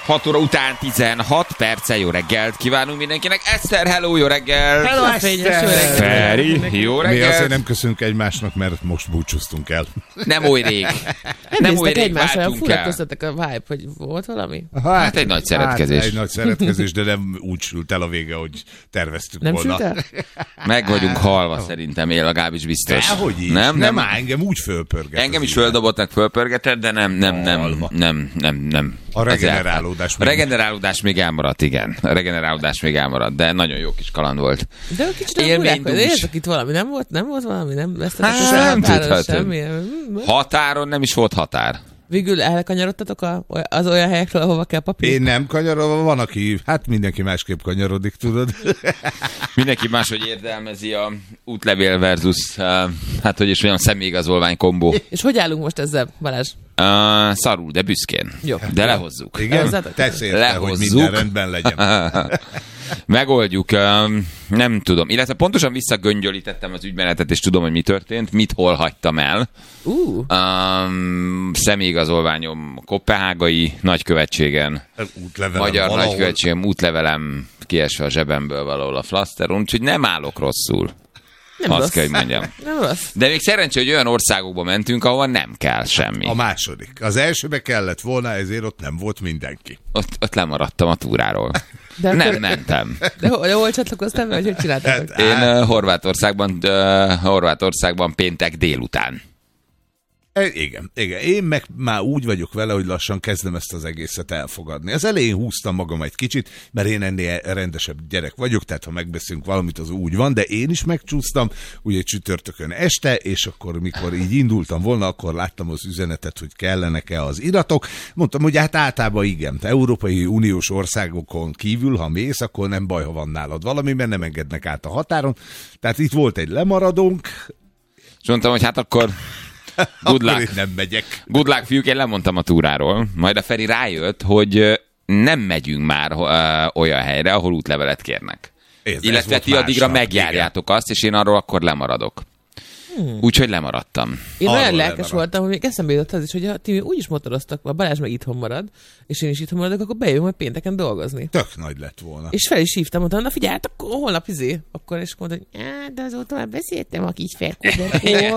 6 óra után 16 perccel jó reggelt kívánunk mindenkinek. Eszter, hello, jó reggel! Hello, Eszter! Feri, jó reggelt! Mi azért nem köszönünk egymásnak, mert most búcsúztunk el. Nem oly rég. Nem oly rég váltunk fura el. köztetek a vibe, hogy volt valami? Hát egy nagy szeretkezés. Egy nagy szeretkezés, de nem úgy sült el a vége, hogy terveztük Nem volna. sült el? Meg vagyunk halva szerintem, én legalábbis biztos. Dehogy is. Nem, Nem áll, engem úgy fölpörget. Engem is földobott, meg fölpörgetett, de nem. A regenerálódás. A regenerálódás még elmaradt, igen. A regenerálódás még elmaradt, de nagyon jó kis kaland volt. De kicsit nem furák, hogy érzek itt valami. Nem volt valami? Nem vesztetek Nem tudhatom. Határon nem is volt határ. Végül elkanyarodtatok az olyan helyekről, ahova kell papír? Én nem kanyarodom, van, aki, hát mindenki másképp kanyarodik, tudod. Mindenki máshogy érdelmezi a útlevél versus, hát hogy is olyan személyigazolvány kombó. És hogy állunk most ezzel, Balázs? Szarul, de büszkén. Jó. De lehozzuk. Igen? Tesz érte, hogy minden rendben legyen. Megoldjuk, nem tudom. Illetve pontosan visszagöngyölítettem az ügymenetet, és tudom, hogy mi történt, mit hol hagytam el. Személyigazolványom Koppenhágai nagykövetségen, magyar nagykövetségem, útlevelem kiesve a zsebemből valahol a flaszteron, úgyhogy nem állok rosszul. Nem azt rossz. kell, hogy mondjam. Nem rossz. De még szerencsé, hogy olyan országokba mentünk, ahol nem kell semmi. A második. Az elsőbe kellett volna, ezért ott nem volt mindenki. Ott lemaradtam a túráról. De nem akkor... mentem. De hol csatlakoztál, vagy hogy csináltátok? Én Horvátországban péntek délután. Igen. Én meg már úgy vagyok vele, hogy lassan kezdem ezt az egészet elfogadni. Az elején húztam magam egy kicsit, mert én ennél rendesebb gyerek vagyok, tehát ha megbeszélünk valamit, az úgy van, de én is megcsúsztam, ugye csütörtökön este, és akkor, mikor így indultam volna, akkor láttam az üzenetet, hogy kellenek-e az iratok. Mondtam, hogy hát általában igen, Európai Uniós országokon kívül, ha mész, akkor nem baj, ha van nálad valami, mert nem engednek át a határon. Tehát itt volt egy lemaradónk. És mondtam, hogy hát akkor... Good luck. Nem megyek. Good luck, fiúk, én lemondtam a túráról. Majd a Feri rájött, hogy nem megyünk már olyan helyre, ahol útlevelet kérnek. Illetve ti addigra megjárjátok azt, és én arról akkor lemaradok. Úgyhogy lemaradtam. Én olyan lelkes voltam, hogy még eszembe jutott az is, hogy ti úgyis motoroztak, a Balázs meg itthon marad, és én is itthon maradok, akkor bejövünk majd pénteken dolgozni. Tök nagy lett volna. És fel is hívtam, mondtam, na figyelj, hát akkor holnap akkor és mondta, hogy de azóta már beszéltem a kis Ferkóderról.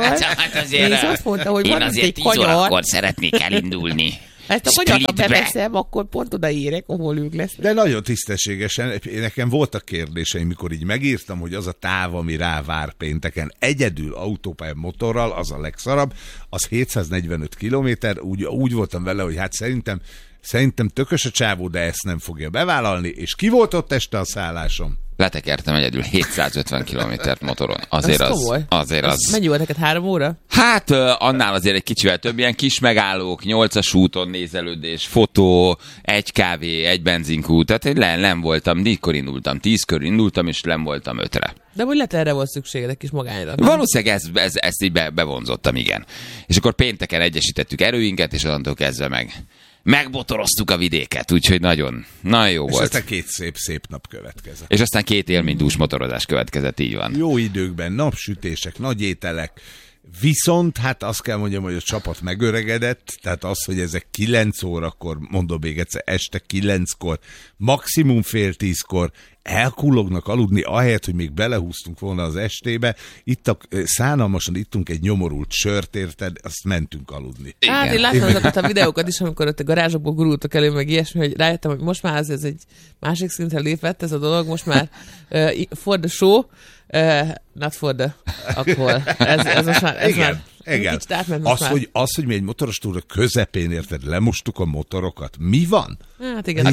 És azt mondta, hogy van egy kanyar. 10 órakor szeretnék elindulni. Ezt a kanyart, ha beveszem, akkor pont odaérek, ahol ők lesznek. De nagyon tisztességesen, nekem voltak kérdéseim, mikor így megírtam, hogy az a táv, ami rá vár pénteken, egyedül autópályán motorral, az a legszarabb, az 745 kilométer, úgy voltam vele, hogy hát szerintem tökös a csávó, de ezt nem fogja bevállalni, és ki volt ott este a szállásom? Letekertem egyedül 750 kilométert motoron. Azért az. Mennyi volt neked, 3 óra? Hát annál azért egy kicsivel több, ilyen kis megállók, 8-as úton nézelődés, fotó, egy kávé, egy benzinkút, tehát nem voltam, 4-kor indultam, 10-kor indultam, és nem voltam 5-re. De hogy lehet erre volt szükséged, egy kis magányra. Valószínűleg ezt így bevonzottam, igen. És akkor pénteken egyesítettük erőinket, és onnantól kezdve megbotoroztuk a vidéket, úgyhogy nagyon jó volt. És aztán 2 szép nap következett. És aztán 2 élménydús motorozás következett, így van. Jó időkben, napsütések, nagy ételek, viszont hát azt kell mondjam, hogy a csapat megöregedett, tehát az, hogy ezek 9 órakor, mondom még egyszer, este 9-kor, maximum fél 10-kor elkullognak aludni, ahelyett, hogy még belehúztunk volna az estébe. Szánalmasan ittunk egy nyomorult sört, érted? Azt mentünk aludni. Igen. Hát én láttam azokat a videókat is, amikor ott a garázsokból gurultak elő, meg ilyesmi, hogy rájöttem, hogy most már ez egy másik szintre lépett ez a dolog, most már for the show, not for the alcohol. Ez most már... Igen. Igen. Hogy mi egy motoros túra közepén, érted, lemostuk a motorokat. Mi van? Hát igen.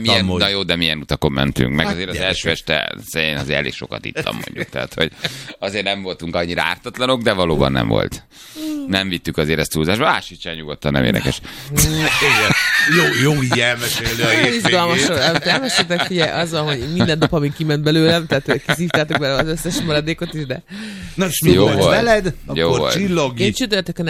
De milyen utakon mentünk, meg azért az első este én azért elég sokat ittam, mondjuk. Tehát, hogy azért nem voltunk annyira ártatlanok, de valóban nem volt. Nem vittük azért ezt túlzásba. Ásítsál nyugodtan, nem érdekes. Jó így elmesélni a hétvégét. Izgalmas. Elmeséltek, figyelj, azzal, hogy minden nap, ami kiment belőlem, tehát kiszívtátok bele az összes maradékot is, de... Na, és mi volt veled? Akkor csillog. Én csütörtökön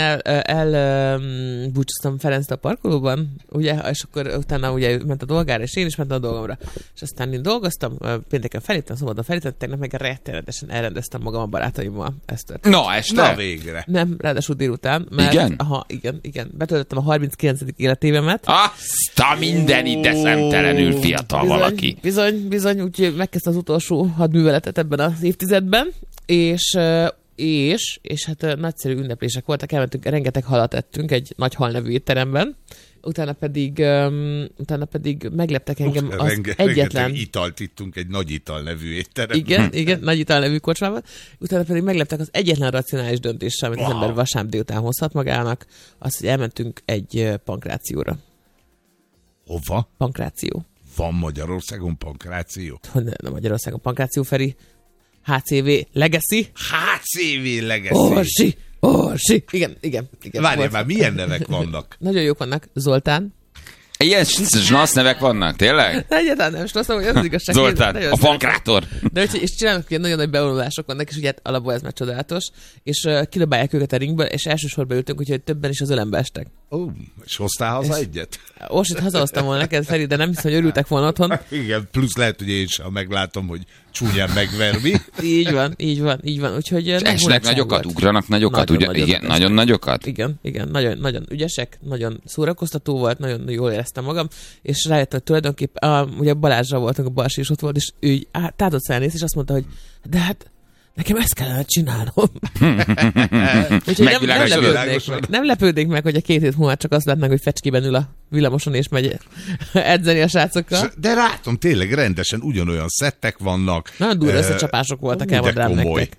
búcsúztam Ferenctől a parkolóban, ugye, és akkor utána ugye ment a dolgára, és én is mentem a dolgomra. És aztán én dolgoztam, pénteken feléptem, szombaton feléptem, tegnap meg rettenetesen elrendeztem magam a barátaimmal. Ezt történt. Na, este? Végre. Nem, ráadásul délután. Mert, igen? Aha, igen. Betöltöttem a 39. életévemet. Azt a mindenit, de szemtelenül fiatal valaki. Bizony, úgyhogy megkezdte az utolsó hadműveletet ebben az évtizedben, és hát nagyszerű ünneplések voltak, elmentünk, rengeteg halat ettünk egy nagy hal nevű étteremben, utána pedig megleptek engem az egyetlen... italt ittunk egy nagy ital nevű étteremben. Igen, nagy ital nevű kocsmában. Utána pedig megleptek az egyetlen racionális döntéssel, amit az ember vasárnap délután hozhat magának, az, hogy elmentünk egy pankrációra. Hova? Pankráció. Van Magyarországon pankráció? Nem Magyarországon pankráció, Feri. HCV Legacy. HCV Legacy. Orsi. Igen. Várjál már, milyen nevek vannak? Nagyon jók vannak. Zoltán. Ilyen snasz nevek vannak, tényleg? Egyáltalán nem snasz, hogy az az igazság. Zoltán, a pankrátor. De és csinálnak ilyen nagyon nagy bevonulások vannak, és ugye hát alapból ez már csodálatos, és kidobálják őket a ringből, és elsősorban ültünk, úgyhogy többen is az ölembe estek. És hoztál haza egyet? Orsit hazahoztam volna neked, Feri, de nem hiszem, hogy örültek volna otthon. Igen, plusz lehet, hogy én sem meglátom, hogy csúnyán megverni. Így van. Úgyhogy esnek nagyokat, ugranak nagyokat, igen, nagyon nagyokat. Igen, nagyon ügyesek, nagyon szórakoztató volt, nagyon jól éreztem magam, és rájöttem, hogy tulajdonképpen, ugye Balázsra voltunk, a Balsi is ott volt, és ő tátott felnéz, és azt mondta, hogy de hát nekem ezt kellene csinálnom. Úgyhogy nem lepődnék meg, hogy a 2 hét múlva csak azt látnánk, hogy fecskében ül a villamoson, és megy edzeni a srácokkal. De látom, tényleg rendesen ugyanolyan szettek vannak. Nagyon durva összecsapások voltak, elmondám nektek.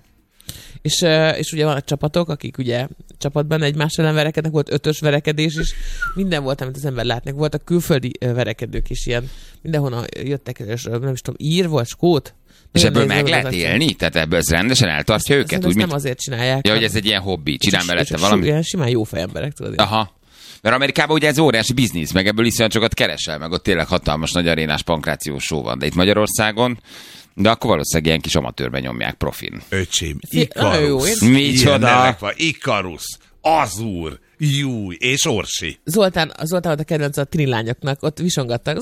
És ugye vannak csapatok, akik ugye csapatban egymás ellen verekednek, volt 5-ös verekedés is, minden volt, amit az ember látnak. Voltak külföldi verekedők is ilyen, mindenhonnan jöttek, és nem is tudom, ír volt, skót. És ebből meg lehet élni? Tehát ebből ez rendesen eltartja őket? Úgy, nem azért csinálják. Ja, hogy ez egy ilyen hobbi, csinál mellette valami? Ilyen simán jó fejemberek, tudod. Aha. Mert Amerikában ugye ez óriási biznisz, meg ebből iszonyat sokat keresel, meg ott tényleg hatalmas nagy arénás pankrációs show van. De itt Magyarországon, de akkor valószínűleg ilyen kis amatőrben nyomják profin. Öcsém, Ikarus. Micsoda? Ikarus, Azur, Júj, és Orsi. Zoltán volt a kedvenc a tini lányoknak, ott visongattak.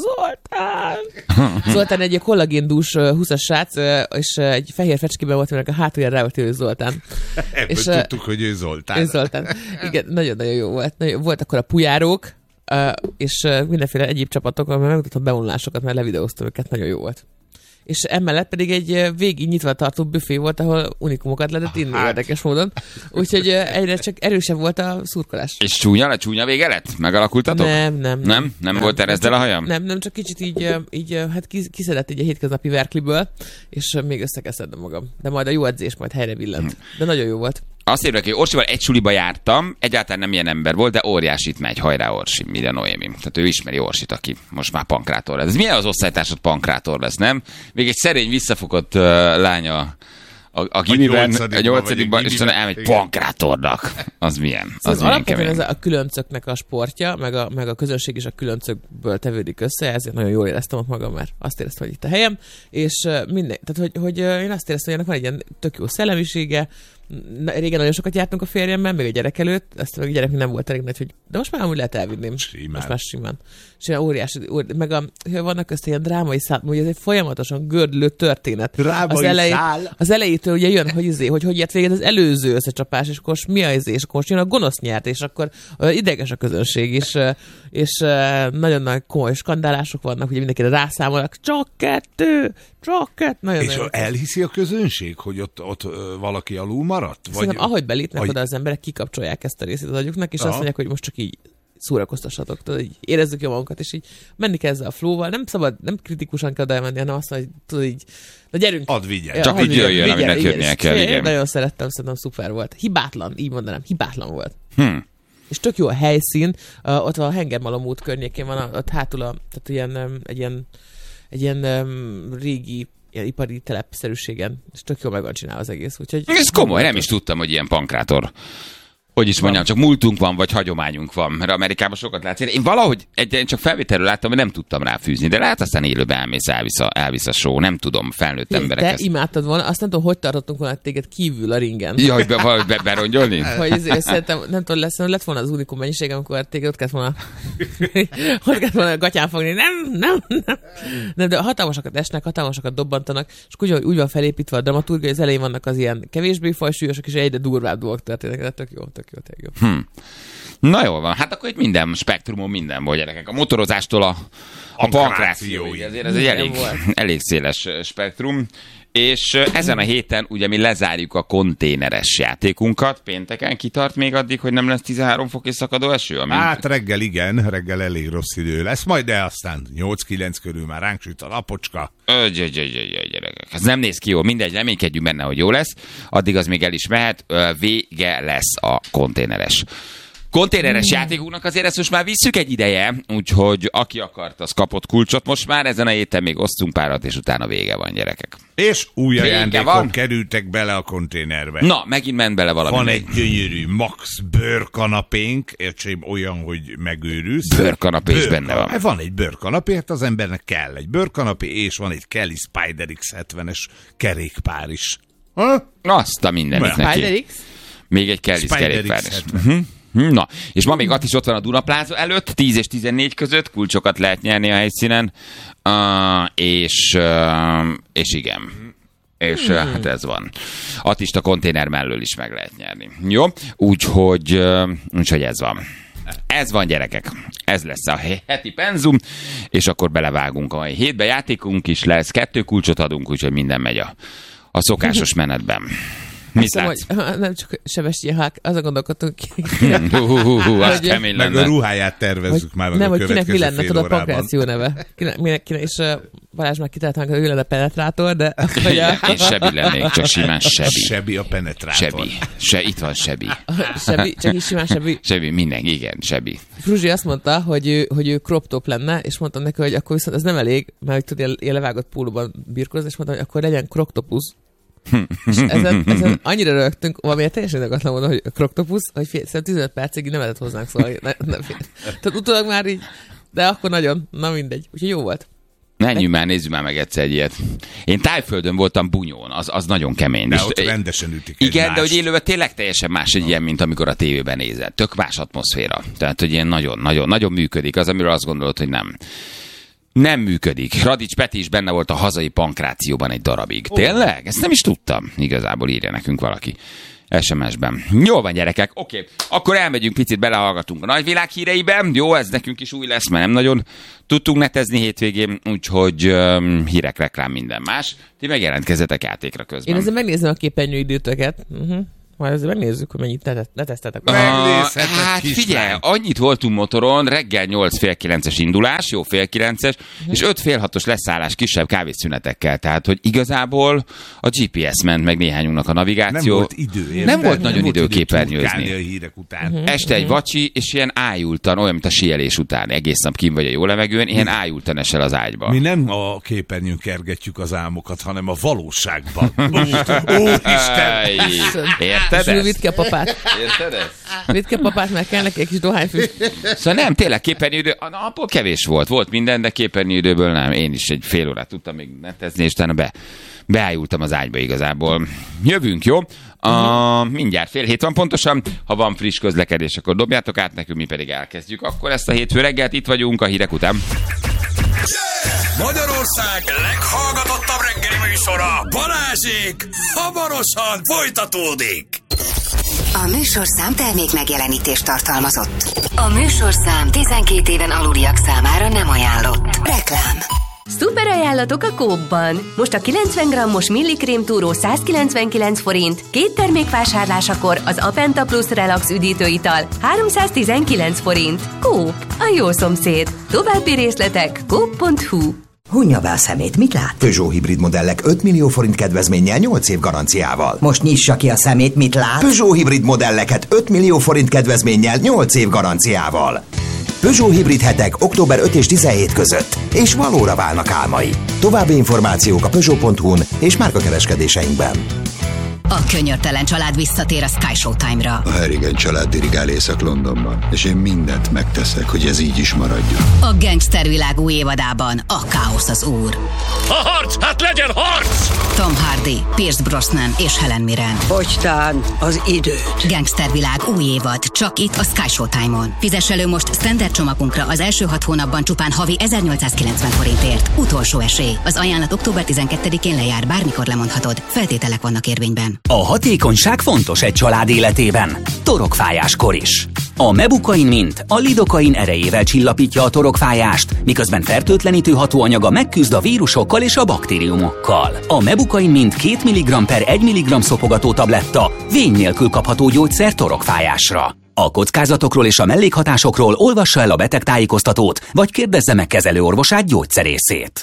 Zoltán egy kollagéndús 20-as srác, és egy fehér fecskében volt, aminek a hátuljára rá volt ő Zoltán. Ebből és tudtuk, hogy ő Zoltán. Ő Zoltán. Igen, nagyon-nagyon jó volt. Volt akkor a pujárók, és mindenféle egyéb csapatok, mert megmutattam bevonulásokat, mert levideóztam őket, nagyon jó volt. És emellett pedig egy végig nyitva tartó büfé volt, ahol unikumokat lehetett inni érdekes módon. Úgyhogy egyre csak erősebb volt a szurkolás. És csúnya vége lett? Megalakultatok? Nem volt erezdel a hajam? Nem, csak kicsit így hát kiszedett így a hétköznapi verkliből, és még össze kell szednem magam. De majd a jó edzés majd helyre billent. De nagyon jó volt. Azt írják, hogy Orsival egy suliba jártam, egyáltalán nem ilyen ember volt, de óriásit megy, hajrá Orsi, minden Noémi. Tehát ő ismeri Orsit, aki most már pankrátor lesz. Ez milyen az osztálytársad pankrátor lesz, nem? Még egy szerény, visszafogott lánya a gimiben, a 8-ban, és elmegy pankrátornak. Az milyen? Az milyen kemény. Ez a különcöknek a sportja, meg a közönség is a különcökből tevődik össze, ezért nagyon jól éreztem ott magam, mert azt éreztem, hogy itt a helyem, és minden, tehát hogy én azt éreztem, hogy ennek van egy ilyen tök jó szellemisége. Régen nagyon sokat jártunk a férjemmel, még a gyerek előtt, azt a gyerek nem volt elég nagy, hogy de most már amúgy lehet elvinném. Most már simán. És ilyen óriási, meg vannak közt ilyen drámai szál, hogy ez egy folyamatosan gördülő történet. Az elejétől ugye jön, hogy ért véged az előző összecsapás, és akkor mi az, és akkor jön a gonosz nyert, és akkor ideges a közönség is, és nagyon nagy komoly skandálások vannak, ugye mindenkire rászámolnak, csak kettő, nagyon. És elhiszi a közönség, hogy ott valaki alul maradt? Szerintem ahogy belépnek oda az emberek, kikapcsolják ezt a részét az agyuknak, és azt mondják, hogy most csak így szórakoztassatok, tudod, így érezzük jó magunkat, és így menni kell ezzel a flow-val. Nem szabad, nem kritikusan kell oda menni, hanem azt mondja, hogy tudod így, na gyerünk. Add vigyen. Ja, csak így jöjjön, aminek jönnie kell, igen. Nagyon szerettem, szerintem szuper volt. Hibátlan, így mondanám, hibátlan volt. És tök jó a helyszín, ott a Hengermalom út környékén van, ott hátul, tehát egy ilyen régi ilyen ipari telepszerűségen, és tök jól meg van csinálva az egész. Úgyhogy ez komoly, nem is tudtam, hogy ilyen pankrátor. Hogy is mondjam, csak múltunk van, vagy hagyományunk van, mert Amerikában sokat látsz. Én valahogy csak felvételről láttam, hogy nem tudtam ráfűzni, de lehet aztán élőben elvisz a show, nem tudom, felnőtt emberek. Te imádtad volna, azt nem tudom, hogy tartottunk volna téged kívül a ringen. Ja, hogy berongyolni? Hogy szerintem, nem tudom, lett volna az unikum mennyiség, amikor téged ott kellett volna gatyán fogni. Nem, de hatalmasakat esnek, hatalmasakat dobbantanak, és úgy van felépítve a dramaturgia, hogy az elején vannak az ilyen kevésbé fajsúlyosak, és egyre durvább dolgok történnek, de tök jó. Na jól van, hát akkor itt minden spektrumon minden volt, gyerekek. A motorozástól a pankrációig. Ezért ez egy elég széles spektrum. És ezen a héten ugye mi lezárjuk a konténeres játékunkat. Pénteken kitart még addig, hogy nem lesz 13 fok és szakadó eső? Hát reggel igen, reggel elég rossz idő lesz, majd de aztán 8-9 körül már ránk süt a napocska. Gyerekek, ez nem néz ki jó, mindegy, reménykedjünk benne, hogy jó lesz. Addig az még el is mehet, vége lesz a konténeres játékunknak, azért ezt most már visszük egy ideje, úgyhogy aki akart, az kapott kulcsot most már, ezen a héten még osztunk párat, és utána vége van, gyerekek. És új ajándékok kerültek bele a konténerbe. Na, megint ment bele valami. Van egy gyönyörű Max bőrkanapénk, értsém olyan, hogy megőrülsz. Bőrkanapé is benne van. Van egy bőrkanapé, hát az embernek kell egy bőrkanapé, és van egy Kelly Spider X70-es kerékpár is. Azt a mindenit neki. Még egy Kelly kerékpár is. Na, és ma még is ott van a Dunapláza előtt, 10 és 14 között, kulcsokat lehet nyerni a helyszínen, és igen. És hát ez van. Attista konténer mellől is meg lehet nyerni. Jó? Úgyhogy ez van. Ez van, gyerekek. Ez lesz a heti penzum, és akkor belevágunk a mai hétbe. Játékunk is lesz, 2 kulcsot adunk, úgyhogy minden megy a szokásos menetben. Mit látsz? Nem csak Sebestyén Hák, azon gondolkodtunk ki. Az kemény lenne. Meg a ruháját tervezzük már meg a következő fél órában. Nem, hogy kinek mi lenne, tudod, a pankráció neve. És Balázs már kitaláltam, hogy ő lenne penetrátor, de... Én Sebi lennék, csak simán Sebi. Sebi a penetrátor. Sebi. Itt van Sebi. Sebi, csak is simán Sebi. Sebi, minden, igen, Sebi. Fruzsi azt mondta, hogy ő crop top lenne, és mondtam neki, hogy akkor viszont ez nem elég, mert hogy tudja, ilyen levágott pólóban birkózni, és mondtam, hogy akkor legyen croctopus. És ezen annyira rögtünk, valamiért teljesen indokolatlan mondom, hogy Kroktopus, hogy szerintem 15 percig nem lehetett hozzánk szólni. Tehát utólag már így, de akkor nagyon, na mindegy. Úgyhogy jó volt. Menjünk már, nézzük már meg egyszer egy ilyet. Én Tájföldön voltam Bunyón, az nagyon kemény. De ott rendesen ütik. Igen, de hogy élőben tényleg teljesen más egy ilyen, mint amikor a tévében nézed. Tök más atmoszféra. Tehát, hogy ilyen nagyon működik. Az, amiről azt gondolod, hogy nem működik. Radics Peti is benne volt a hazai pankrációban egy darabig. Tényleg? Ezt nem is tudtam. Igazából írja nekünk valaki SMS-ben. Jól van, gyerekek. Oké. Akkor elmegyünk picit, belehallgatunk a nagyvilág híreiben. Jó, ez nekünk is új lesz, mert nem nagyon tudtunk netezni hétvégén, úgyhogy hírek, reklám, minden más. Ti megjelentkezzetek játékra közben. Én ezzel megnézem a képernyőidőtöket. Majd ezzel megnézzük, hogy mennyit letesztetek. Hát figyelj, annyit voltunk motoron, reggel 8-9-es indulás, jó 9:30-es, és 5-6-os leszállás kisebb kávészünetekkel. Tehát, hogy igazából a GPS ment meg néhányunknak a navigáció. Nem volt idő. Nem volt nagyon idő képernyőzni. A hírek után. Este egy vacsi, és ilyen ájultan, olyan, mint a síelés után. Egész nap kint vagy a jó levegőn, ilyen ájultan esel az ágyba. Mi nem a képernyőn kergetjük az álmokat, hanem a valóságban. Úristen! Érted vidd ki a papát. Érted ezt? Vidd ki a papát, mert kell neki egy kis dohányfüst. Szóval nem, tényleg képernyőidő, abból kevés volt minden, de képernyőidőből nem. Én is egy fél órát tudtam még netezni, és utána beájultam az ágyba igazából. Jövünk, jó? Mindjárt 6:30 van pontosan. Ha van friss közlekedés, akkor dobjátok át nekünk, mi pedig elkezdjük. Akkor ezt a hétfő reggelt itt vagyunk a hírek után. Magyarország leghallgatottabb reggeli műsora, Balázsék, hamarosan folytatódik. A műsorszám termék megjelenítést tartalmazott. A műsorszám 12 éven aluliak számára nem ajánlott. Reklám. Szuper ajánlatok a Coop-ban. Most a 90 g-os millikrém túró 199 forint, 2 termék vásárlásakor az Apenta Plus Relax üdítőital 319 forint. Coop, a jó szomszéd. További részletek coop.hu. Hunja be a szemét, mit lát? Peugeot hibrid modellek 5 millió forint kedvezménnyel 8 év garanciával. Most nyissa ki a szemét, mit lát? Peugeot hibrid modelleket 5 millió forint kedvezménnyel 8 év garanciával. Peugeot hibrid hetek október 5 és 17 között, és valóra válnak álmai. További információk a Peugeot.hu-n és márkakereskedéseinkben. A könyörtelen család visszatér a Sky Showtime-ra. A Harrigan család dirigál Észak-Londonban, és én mindent megteszek, hogy ez így is maradjon. A gangstervilág új évadában a káosz az úr. A harc, hát legyen harc! Tom Hardy, Pierce Brosnan és Helen Mirren. Fogytán az időt. Gangstervilág új évad, csak itt a Sky Showtime-on. Fizess elő most standard csomagunkra az első 6 hónapban csupán havi 1890 forintért. Utolsó esély. Az ajánlat október 12-én lejár, bármikor lemondhatod. Feltételek vannak érvényben. A hatékonyság fontos egy család életében. Torokfájáskor is. A Mebukain Mint a lidokain erejével csillapítja a torokfájást, miközben fertőtlenítő hatóanyaga megküzd a vírusokkal és a baktériumokkal. A Mebukain Mint 2 mg per 1 mg szopogató tabletta vény nélkül kapható gyógyszer torokfájásra. A kockázatokról és a mellékhatásokról olvassa el a betegtájékoztatót, vagy kérdezze meg kezelőorvosát, gyógyszerészét.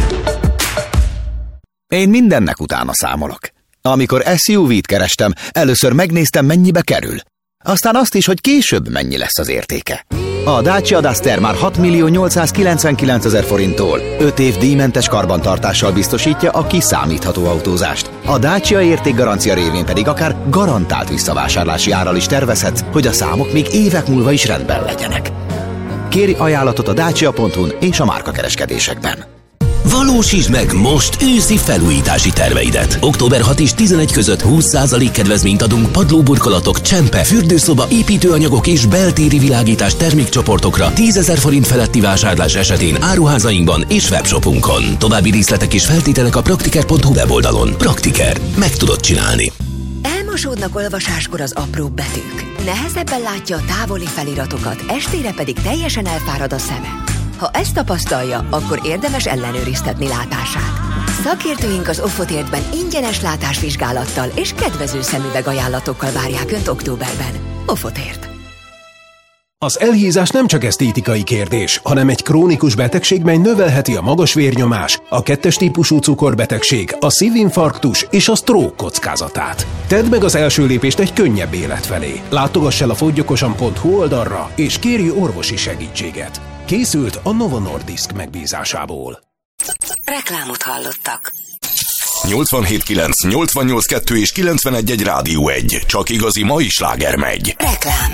Én mindennek utána számolok. Amikor SUV-t kerestem, először megnéztem, mennyibe kerül. Aztán azt is, hogy később mennyi lesz az értéke. A Dacia Duster már 6.899.000 forinttól 5 év díjmentes karbantartással biztosítja a kiszámítható autózást. A Dacia értékgarancia révén pedig akár garantált visszavásárlási árral is tervezhetsz, hogy a számok még évek múlva is rendben legyenek. Kéri ajánlatot a dacia.hu-n és a márkakereskedésekben. Valósítsd meg most őszi felújítási terveidet. Október 6 és 11 között 20% kedvezményt adunk padlóburkolatok, csempe, fürdőszoba, építőanyagok és beltéri világítás termékcsoportokra 10 000 forint feletti vásárlás esetén áruházainkban és webshopunkon. További részletek és feltételek a praktiker.hu weboldalon. Praktiker. Meg tudod csinálni. Elmosódnak olvasáskor az apróbb betűk. Nehezebben látja a távoli feliratokat, estére pedig teljesen elfárad a szeme. Ha ezt tapasztalja, akkor érdemes ellenőriztetni látását. Szakértőink az Offotértben ingyenes látásvizsgálattal és kedvező szemüveg ajánlatokkal várják Önt októberben. Offotért. Az elhízás nem csak esztétikai kérdés, hanem egy krónikus betegség, mely növelheti a magas vérnyomás, a 2-es típusú cukorbetegség, a szívinfarktus és a stroke kockázatát. Tedd meg az első lépést egy könnyebb élet felé. Látogass el a foggyokosan.hu oldalra, és kérj orvosi segítséget. Készült a Novo Nordisk megbízásából. Reklámot hallottak. 87.9, 88.2 és 91.1 Rádió 1. Csak igazi mai sláger megy. Reklám.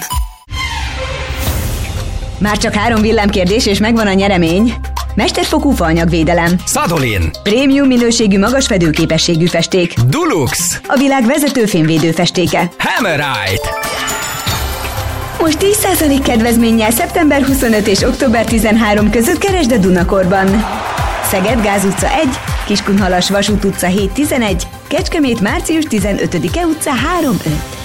Már csak 3 villámkérdés, és megvan a nyeremény. Mesterfokú faanyagvédelem. Szadolin. Prémium minőségű, magas fedőképességű festék. Dulux. A világ vezető fémvédő festéke. Hammerite. Most 10% kedvezménnyel szeptember 25 és október 13 között keresd a Dunakorban. Szeged Gáz utca 1, Kiskunhalas Vasút utca 7-11, Kecskemét március 15-e utca 3-5.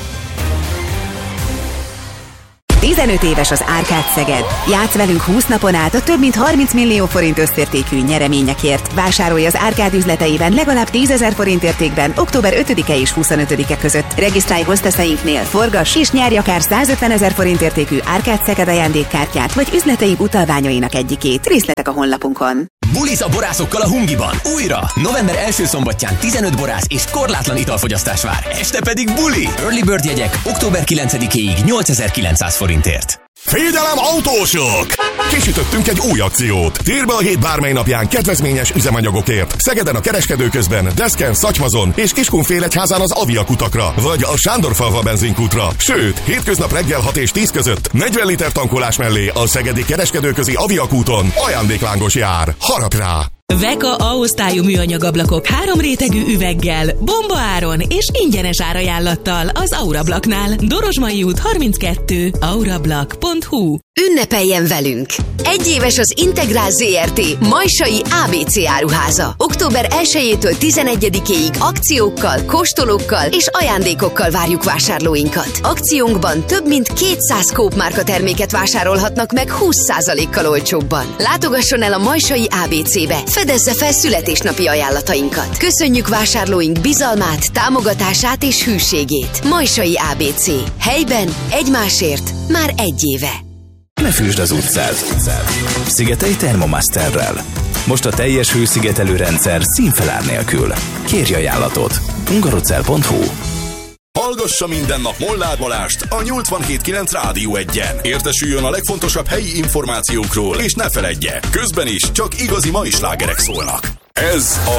15 éves az Árkád Szeged. Játsz velünk 20 napon át a több mint 30 millió forint összértékű nyereményekért. Vásárolj az Árkád üzleteiben legalább 10 000 forint értékben október 5-e és 25-e között. Regisztrálj hozteszeinknél, forgass és nyerj akár 150 000 forint értékű Árkád Szeged ajándékkártyát, vagy üzleteink utalványainak egyikét. Részletek a honlapunkon. Buliz a borászokkal a Hungiban. Újra! November első szombatján 15 borász és korlátlan italfogyasztás vár. Este pedig buli! Early Bird jegyek október 9-ig 8900 forintért. Figyelem autósok! Kisütöttünk egy új akciót. Térj be a hét bármely napján kedvezményes üzemanyagokért. Szegeden a Kereskedőközben, Deszken, Szatymazon és Kiskunfélegyházán az Aviakutakra, vagy a Sándorfalva benzinkútra. Sőt, hétköznap reggel 6 és 10 között 40 liter tankolás mellé a szegedi Kereskedőközi Aviakúton ajándéklángos jár. Harap rá! Veka A-osztályú műanyagablakok 3 rétegű üveggel, bombaáron és ingyenes árajánlattal az Aurablaknál. Dorozsmai út 32, aurablak.hu. Ünnepeljen velünk! 1 éves az Integrál ZRT Majsai ABC áruháza. Október 1-től 11-ig akciókkal, kóstolókkal és ajándékokkal várjuk vásárlóinkat. Akciónkban több mint 200 Coop márka terméket vásárolhatnak meg 20%-kal olcsóbban. Látogasson el a Majsai ABC-be, fedezze fel születésnapi ajánlatainkat. Köszönjük vásárlóink bizalmát, támogatását és hűségét. Majsai ABC. Helyben, egymásért, már 1 éve. Ne fűsd az utcát. Szigetelj Thermomasterrel. Most a teljes hőszigetelő rendszer színfelár nélkül. Kérj ajánlatot. hungarocell.hu. Hallgassa minden nap Molnár Balást a 87.9 Rádió 1-en. Értesüljön a legfontosabb helyi információkról, és ne feledje, közben is csak igazi mai slágerek szólnak. Ez a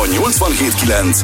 87.9,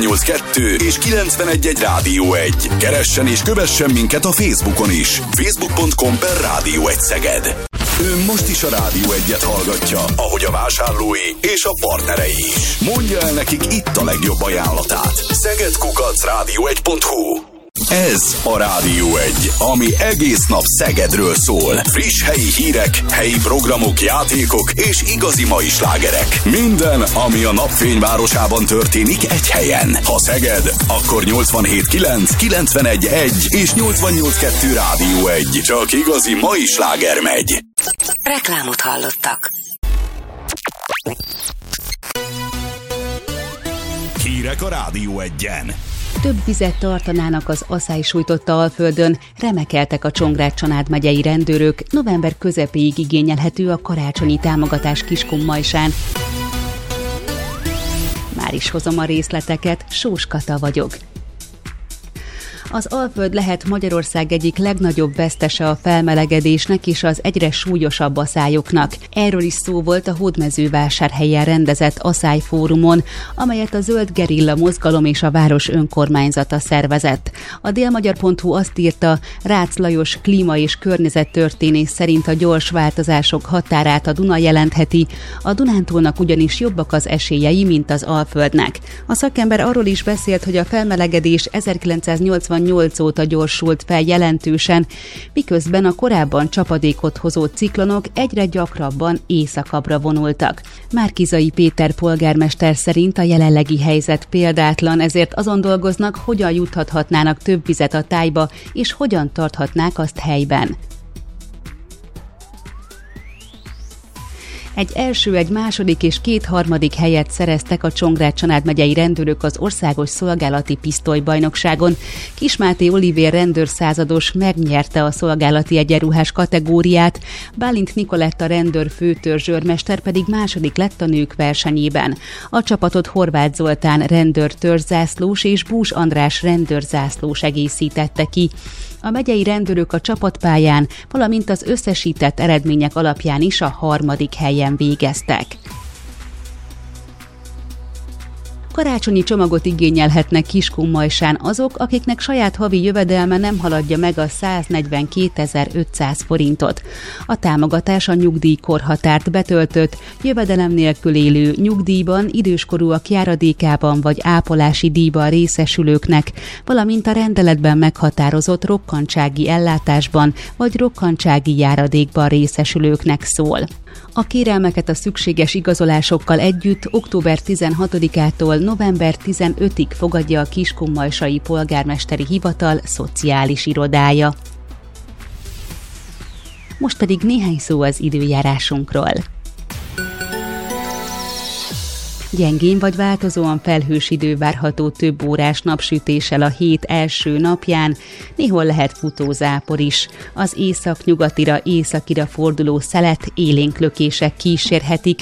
88.2 és 91.1 Rádió 1. Keressen és kövessen minket a Facebookon is. Facebook.com/Rádió 1 Szeged. Ő most is a Rádió 1-et hallgatja, ahogy a vásárlói és a partnerei is. Mondja el nekik itt a legjobb ajánlatát. Szeged@radio1.hu. Ez a Rádió 1, ami egész nap Szegedről szól. Friss helyi hírek, helyi programok, játékok és igazi mai slágerek. Minden, ami a napfényvárosában történik egy helyen. Ha Szeged, akkor 87.9, 91.1 és 88.2 Rádió 1. Csak igazi mai sláger megy. Reklámot hallottak. Hírek a Rádió 1-en. Több vizet tartanának az aszály sújtotta Alföldön, remekeltek a Csongrád-Csanád megyei rendőrök, november közepéig igényelhető a karácsonyi támogatás Kiskunmajsán. Már is hozom a részleteket, Sós Kata vagyok. Az Alföld lehet Magyarország egyik legnagyobb vesztese a felmelegedésnek és az egyre súlyosabb aszályoknak. Erről is szó volt a Hódmezővásárhelyen rendezett aszályfórumon, amelyet a Zöld Gerilla Mozgalom és a város önkormányzata szervezett. A délmagyar.hu azt írta, Rácz Lajos klíma- és környezettörténész szerint a gyors változások határát a Duna jelentheti, a Dunántúlnak ugyanis jobbak az esélyei, mint az Alföldnek. A szakember arról is beszélt, hogy a felmelegedés 1988 óta gyorsult fel jelentősen, miközben a korábban csapadékot hozó ciklonok egyre gyakrabban északabbra vonultak. Márkizai Péter polgármester szerint a jelenlegi helyzet példátlan, ezért azon dolgoznak, hogyan juthatnának több vizet a tájba, és hogyan tarthatnák azt helyben. Egy első, egy második és 2 harmadik helyet szereztek a Csongrád-Csanád megyei rendőrök az országos szolgálati pisztolybajnokságon. Kismáté Olivér rendőrszázados megnyerte a szolgálati egyenruhás kategóriát, Bálint Nikoletta rendőr főtörzsőrmester pedig második lett a nők versenyében. A csapatot Horváth Zoltán rendőr törzszászlós és Bús András rendőrzászlós egészítette ki. A megyei rendőrök a csapatpályán, valamint az összesített eredmények alapján is a harmadik helyen végeztek. Karácsonyi csomagot igényelhetnek Kiskunmajsán azok, akiknek saját havi jövedelme nem haladja meg a 142.500 forintot. A támogatás a nyugdíjkorhatárt betöltött, jövedelem nélkül élő, nyugdíjban, időskorúak járadékában vagy ápolási díjban részesülőknek, valamint a rendeletben meghatározott rokkantsági ellátásban vagy rokkantsági járadékban részesülőknek szól. A kérelmeket a szükséges igazolásokkal együtt október 16-ától november 15-ig fogadja a Kiskunmajsai Polgármesteri Hivatal szociális irodája. Most pedig néhány szó az időjárásunkról. Gyengén vagy változóan felhős idő várható több órás napsütéssel a hét első napján, néhol lehet futózápor is. Az északnyugatira, északira forduló szelet élénk lökések kísérhetik,